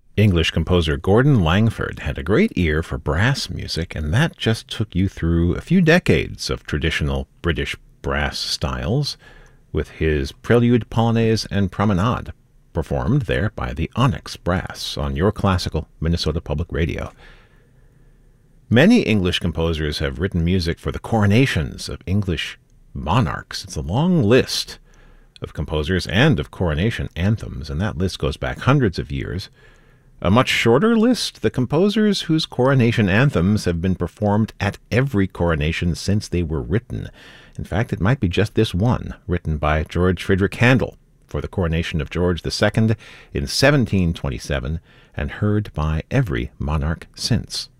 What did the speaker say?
English composer Gordon Langford had a great ear for brass music, and that just took you through a few decades of traditional British brass styles, with his Prelude, Polonaise, and Promenade, performed there by the Onyx Brass on your classical Minnesota Public Radio. Many English composers have written music for the coronations of English monarchs. It's a long list of composers and of coronation anthems, and that list goes back hundreds of years. A much shorter list, the composers whose coronation anthems have been performed at every coronation since they were written. In fact, it might be just this one, written by George Frideric Handel for the coronation of George II in 1727 and heard by every monarch since.